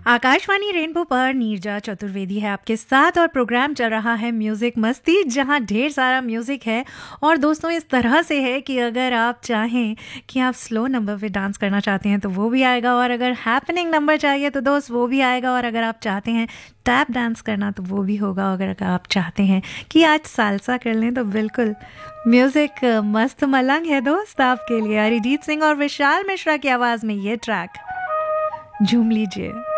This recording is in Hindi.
आकाशवाणी रेनबो पर नीरजा चतुर्वेदी है आपके साथ और प्रोग्राम चल रहा है म्यूज़िक मस्ती, जहां ढेर सारा म्यूज़िक है। और दोस्तों, इस तरह से है कि अगर आप चाहें कि आप स्लो नंबर पे डांस करना चाहते हैं तो वो भी आएगा, और अगर हैपनिंग नंबर चाहिए तो दोस्त वो भी आएगा, और अगर आप चाहते हैं टैप डांस करना तो वो भी होगा। अगर आप चाहते हैं कि आज सालसा कर लें तो बिल्कुल म्यूज़िक मस्त मलंग है दोस्त आपके लिए। अरिजीत सिंह और विशाल मिश्रा की आवाज़ में ये ट्रैक, झूम लीजिए।